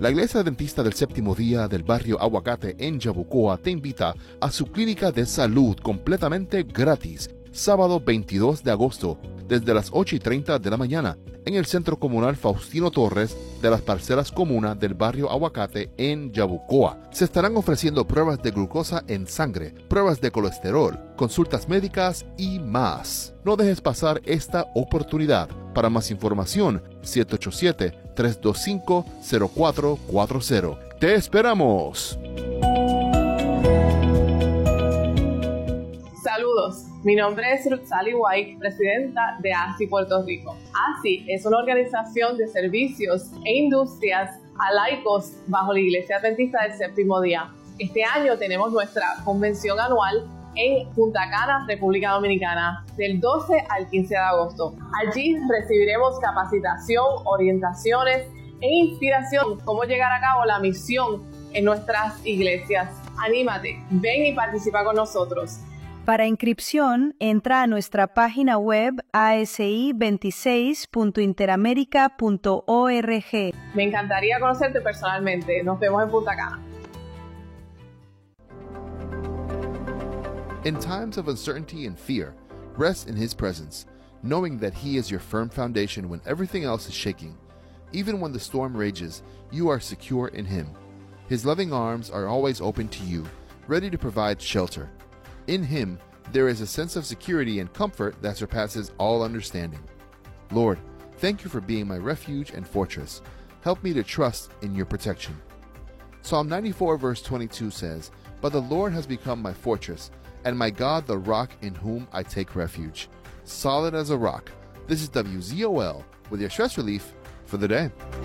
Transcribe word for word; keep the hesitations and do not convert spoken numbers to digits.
La Iglesia Adventista del Séptimo Día del barrio Aguacate en Yabucoa te invita a su clínica de salud completamente gratis, sábado veintidós de agosto, desde las ocho y treinta de la mañana, en el Centro Comunal Faustino Torres de las Parcelas Comunas del barrio Aguacate en Yabucoa. Se estarán ofreciendo pruebas de glucosa en sangre, pruebas de colesterol, consultas médicas y más. No dejes pasar esta oportunidad. Para más información, siete ocho siete, tres dos cinco, cero cuatro cuatro cero. ¡Te esperamos! Saludos, mi nombre es Ruth Sally White, presidenta de A S I Puerto Rico. A S I es una organización de servicios e industrias a laicos bajo la Iglesia Adventista del Séptimo Día. Este año tenemos nuestra convención anual en Punta Cana, República Dominicana, del doce al quince de agosto. Allí recibiremos capacitación, orientaciones e inspiración cómo llegar a cabo la misión en nuestras iglesias. Anímate, ven y participa con nosotros. Para inscripción, entra a nuestra página web a s i veintiséis punto interamerica punto org. Me encantaría conocerte personalmente. Nos vemos en Punta Cana. In times of uncertainty and fear, rest in His presence, knowing that He is your firm foundation when everything else is shaking. Even when the storm rages, you are secure in Him. His loving arms are always open to you, ready to provide shelter. In Him, there is a sense of security and comfort that surpasses all understanding. Lord, thank you for being my refuge and fortress. Help me to trust in your protection. Psalm ninety-four verse twenty-two says, "But the Lord has become my fortress, and my God the rock in whom I take refuge." Solid as a rock. This is W Z O L with your stress relief for the day.